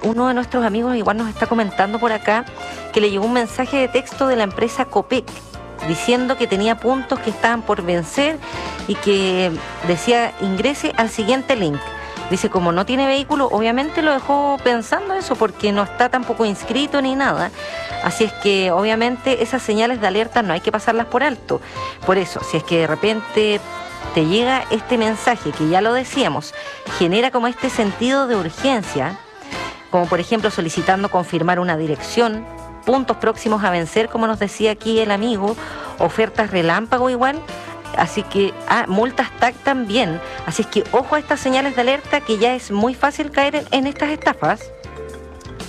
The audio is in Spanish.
uno de nuestros amigos igual nos está comentando por acá que le llegó un mensaje de texto de la empresa Copec diciendo que tenía puntos que estaban por vencer y que decía ingrese al siguiente link. Dice, como no tiene vehículo, obviamente lo dejó pensando eso porque no está tampoco inscrito ni nada. Así es que obviamente esas señales de alerta no hay que pasarlas por alto. Por eso, si es que de repente te llega este mensaje, que ya lo decíamos, genera como este sentido de urgencia, como por ejemplo solicitando confirmar una dirección, puntos próximos a vencer, como nos decía aquí el amigo, ofertas relámpago igual. Así que, multas TAC también. Así es que ojo a estas señales de alerta, que ya es muy fácil caer en estas estafas.